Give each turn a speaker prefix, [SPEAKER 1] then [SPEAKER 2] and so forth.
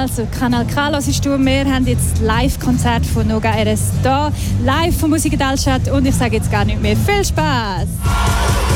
[SPEAKER 1] Also, Kanal K hörst du. Wir haben jetzt Live-Konzert von Noga RS da, live von Musikgesellschaft und ich sage jetzt gar nicht mehr. Viel Spaß!